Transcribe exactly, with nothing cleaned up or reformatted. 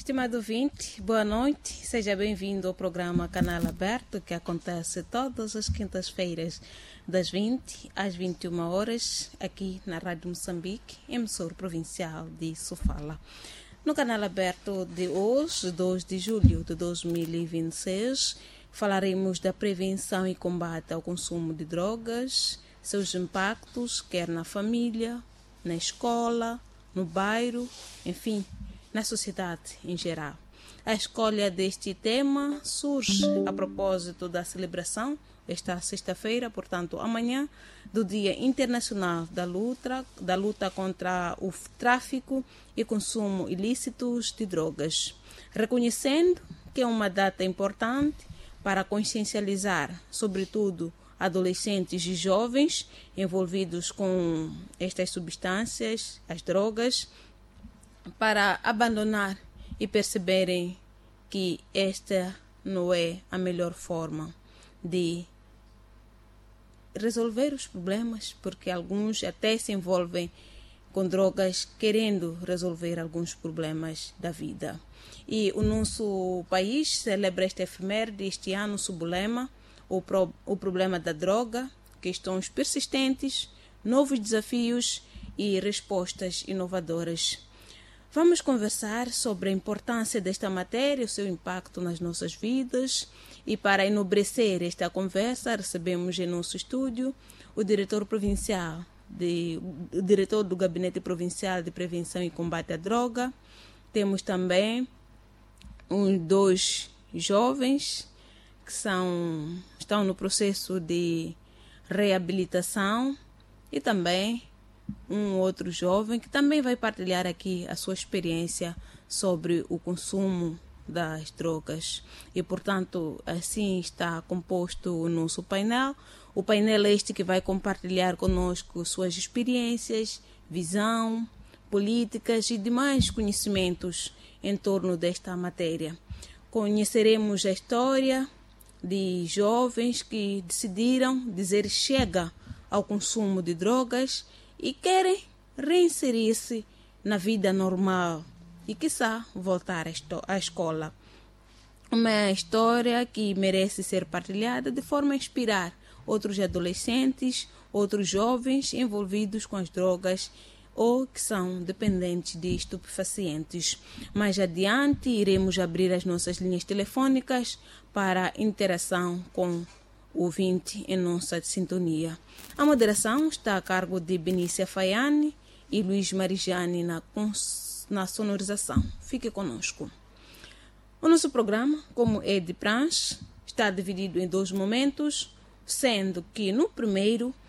Estimado ouvinte, boa noite. Seja bem-vindo ao programa Canal Aberto, que acontece todas as quintas-feiras, das vinte às vinte e uma horas, aqui na Rádio Moçambique, emissora provincial de Sofala. No Canal Aberto de hoje, dois de julho de dois mil e vinte e seis, falaremos da prevenção e combate ao consumo de drogas, seus impactos, quer na família, na escola, no bairro, enfim, na sociedade em geral. A escolha deste tema surge a propósito da celebração, esta sexta-feira, portanto amanhã, do Dia Internacional da Luta, da luta contra o tráfico e consumo ilícitos de drogas, reconhecendo que é uma data importante para consciencializar, sobretudo, adolescentes e jovens envolvidos com estas substâncias, as drogas, para abandonar e perceberem que esta não é a melhor forma de resolver os problemas, porque alguns até se envolvem com drogas querendo resolver alguns problemas da vida. E o nosso país celebra esta efeméride este ano sob o lema o, pro, o problema da droga, questões persistentes, novos desafios e respostas inovadoras. Vamos conversar sobre a importância desta matéria, o seu impacto nas nossas vidas, e para enobrecer esta conversa recebemos em nosso estúdio o diretor provincial, de, o diretor do Gabinete Provincial de Prevenção e Combate à Droga. Temos também uns dois jovens que são, estão no processo de reabilitação e também um outro jovem que também vai partilhar aqui a sua experiência sobre o consumo das drogas. E, portanto, assim está composto o nosso painel. O painel é este que vai compartilhar conosco suas experiências, visão, políticas e demais conhecimentos em torno desta matéria. Conheceremos a história de jovens que decidiram dizer chega ao consumo de drogas e querem reinserir-se na vida normal e, quiçá, voltar à escola. Uma história que merece ser partilhada de forma a inspirar outros adolescentes, outros jovens envolvidos com as drogas ou que são dependentes de estupefacientes. Mais adiante, iremos abrir as nossas linhas telefônicas para interação com o ouvinte em nossa sintonia. A moderação está a cargo de Benícia Faiane e Luiz Marijani na, na sonorização. Fique conosco. O nosso programa, como é de praxe, está dividido em dois momentos, sendo que no primeiro